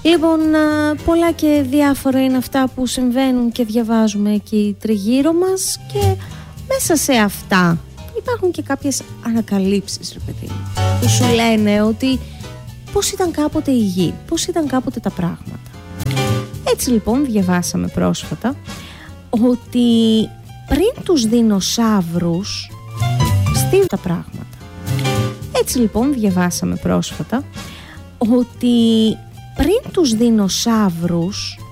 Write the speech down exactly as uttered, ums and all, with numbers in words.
Λοιπόν, πολλά και διάφορα είναι αυτά που συμβαίνουν και διαβάζουμε εκεί τριγύρω μας, και μέσα σε αυτά υπάρχουν και κάποιες ανακαλύψεις, ρε παιδί μου, που σου λένε ότι πώς ήταν κάποτε η γη, πώς ήταν κάποτε τα πράγματα. Έτσι λοιπόν διαβάσαμε πρόσφατα ότι πριν τους δεινοσαύρους στείλουν τα πράγματα. Έτσι λοιπόν διαβάσαμε πρόσφατα ότι πριν τους δεινοσαύρους